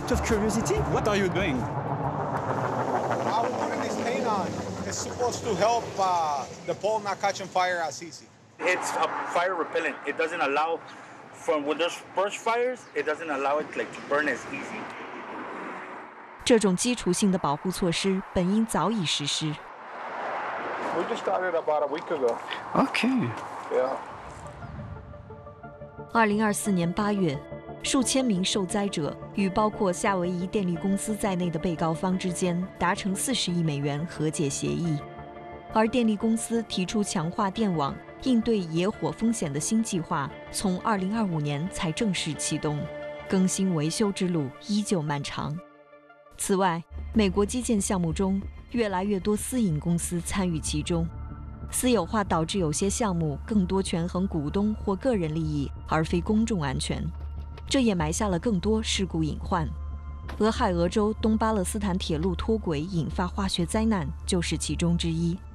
of curiosity, what are you doing? I'm putting this paint on. It's supposed to help the pole not catching fire as easy. It's a fire repellent. It doesn't allow, when there's brush fires, it doesn't allow it to burn as easy. 这种基础性的保护措施本应早已实施。 We just started about a week ago. Okay. Yeah. 2024年8月，数千名受灾者与包括夏威夷电力公司在内的被告方之间达成40亿美元和解协议，而电力公司提出强化电网应对野火风险的新计划，从2025年才正式启动，更新维修之路依旧漫长。此外，美国基建项目中越来越多私营公司参与其中，私有化导致有些项目更多权衡股东或个人利益，而非公众安全，这也埋下了更多事故隐患。俄亥俄州东巴勒斯坦铁路脱轨引发化学灾难就是其中之一。